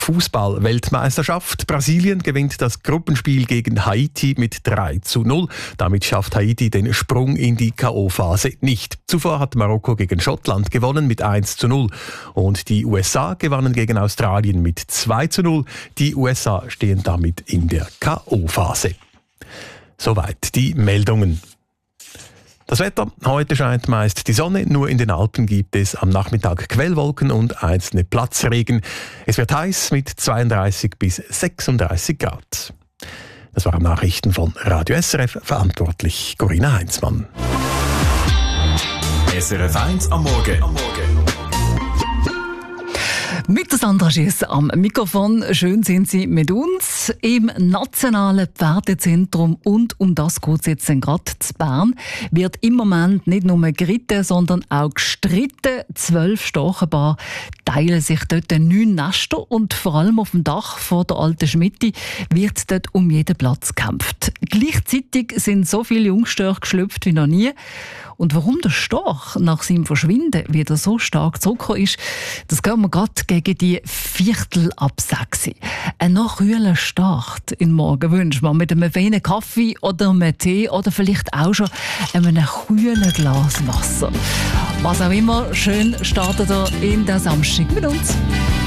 Fußball-Weltmeisterschaft. Brasilien gewinnt das Gruppenspiel gegen Haiti mit 3:0. Damit schafft Haiti den Sprung in die K.O.-Phase nicht. Zuvor hat Marokko gegen Schottland gewonnen mit 1:0. Und die USA gewannen gegen Australien mit 2:0. Die USA stehen damit in der K.O.-Phase. Soweit die Meldungen. Das Wetter: Heute scheint meist die Sonne, nur in den Alpen gibt es am Nachmittag Quellwolken und einzelne Platzregen. Es wird heiß mit 32 bis 36 Grad. Das waren Nachrichten von Radio SRF, verantwortlich Corinna Heinzmann. SRF 1 am Morgen. Mit der Sandra Schiess am Mikrofon. Schön sind Sie mit uns im Nationalen Pferdezentrum, und um das geht es jetzt gerade zu Bern. Wird im Moment nicht nur geritten, sondern auch gestritten. 12 Stachenpaare teilen sich dort 9 Nester, und vor allem auf dem Dach vor der alten Schmiede wird dort um jeden Platz gekämpft. Gleichzeitig sind so viele Jungstörche geschlüpft wie noch nie. Und warum der Storch nach seinem Verschwinden wieder so stark zurückgekommen ist, das gehen wir gerade gegen die 5:45. Ein noch kühler Start in den Morgen wünschen wir mit einem feinen Kaffee oder einem Tee oder vielleicht auch schon einem kühlen Glas Wasser. Was auch immer, schön startet ihr in den Samstag mit uns.